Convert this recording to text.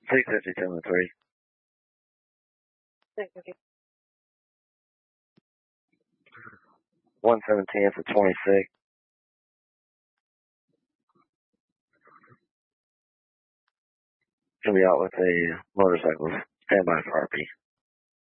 652 and 3. 117 for 26. Gonna be out with a motorcycle. Stand by for RP.